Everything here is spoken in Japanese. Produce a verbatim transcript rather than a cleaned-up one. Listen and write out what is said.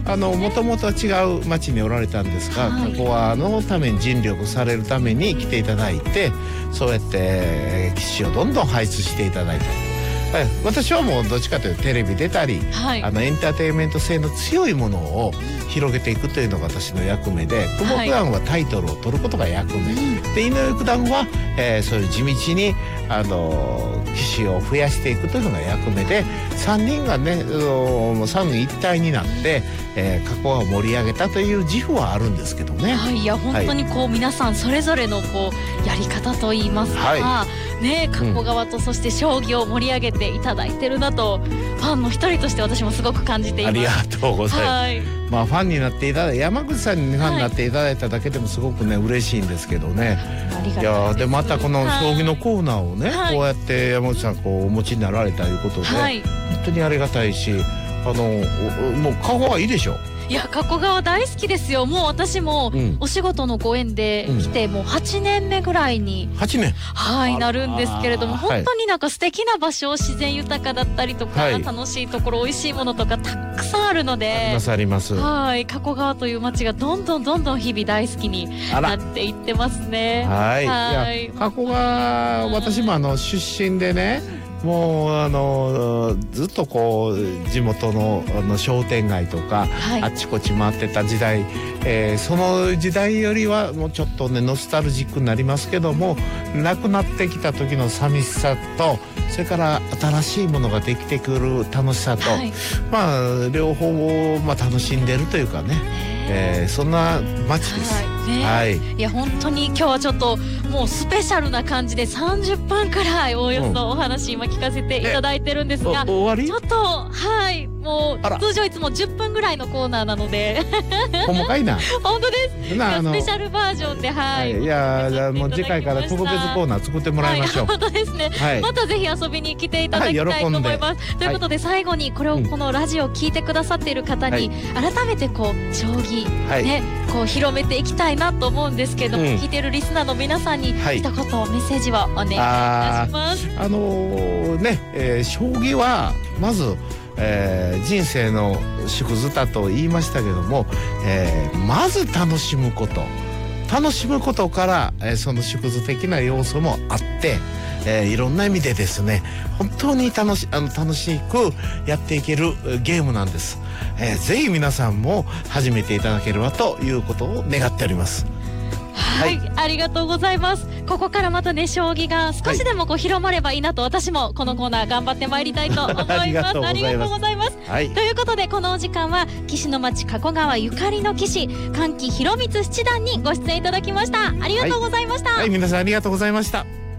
あのもともとは違う町におられたんですが、 はい、 加古川のために尽力されるために来ていただいて、そうやって騎士をどんどん輩出していただいた。はい、私はもうどっちかというとテレビ出たり、はい、あのエンターテインメント性の強いものを広げていくというのが私の役目で、久保九段はタイトルを取ることが役目、はい、で井上九段は、えー、そういう地道にあの騎士を増やしていくというのが役目で、さんにんがね三位一体になって、えー、加古川を盛り上げたという自負はあるんですけどね。 はい、いや本当にこう、はい、皆さんそれぞれのこうやり方といいますか、はい、ね、加古川とそして将棋を盛り上げていただいてるなと、ファンの一人として私もすごく感じています。 ありがとうございます。 はい、 まあファンになっていただい山口さんにファンになっていただいただけでもすごくね嬉しいんですけどね。 ありがとうございます。 いやでまたこの将棋のコーナーをね、はい、こうやって山口さんこうお持ちになられたということで、はい、本当にありがたいし、あのもう加古はいいでしょ。 いや加古川大好きですよ。もう私もお仕事のご縁で来てもうはちねんめぐらいにはちねんはいなるんですけれども、本当になんか素敵な場所、自然豊かだったりとか、はい、楽しいところ、美味しいものとかたくさんあるので、 ありますあります。 はい加古川という街がどんどんどんどん日々大好きになっていってますね。 はい、はい、いや加古川私もあの出身でね、もうあのずっとこう地元のあの商店街とか、はい、あっちこっち回ってた時代、えー、その時代よりはもうちょっとねノスタルジックになりますけども、なくなってきた時の寂しさと、それから新しいものができてくる楽しさと、はい、まあ両方をまあ楽しんでるというかね、えー、そんな街です。 はいね、はい、いや本当に今日はちょっともうスペシャルな感じでさんじゅっぷんくらいおおよそお話今聞かせていただいてるんですが、 うん、終わりちょっとはいもう通常いつもじゅっぷんぐらいのコーナーなので細かいな本当ですなスペシャルバージョンではい、 はい、いやじゃもう次回から特別コーナー作ってもらいましょう。 はい、本当ですね、はい、またぜひ遊びに来ていただきたいと思います、はい、ということで最後にこれをこのラジオを聞いてくださっている方に改めてこう将棋、はい、ねこう広めていきたいなと思うんですけれども、うん、聞いているリスナーの皆さんに一言メッセージをお願いいたします。 あ、あのー、ね、えー、将棋はまず、えー、人生の縮図だと言いましたけども、えー、まず楽しむこと楽しむことから、えー、その縮図的な要素もあって、えー、いろんな意味でですね本当に楽しあの楽しくやっていけるゲームなんです、えー、ぜひ皆さんも始めていただければということを願っております。 はい、はい、ありがとうございます。ここからまたね将棋が少しでもこう広まればいいなと、私もこのコーナー頑張ってまいりたいと思います。ありがとうございます、はい、ということでこのお時間は棋士の町加古川ゆかりの棋士神木博光七段にご出演いただきました。ありがとうございました。 はい、はい、皆さんありがとうございました。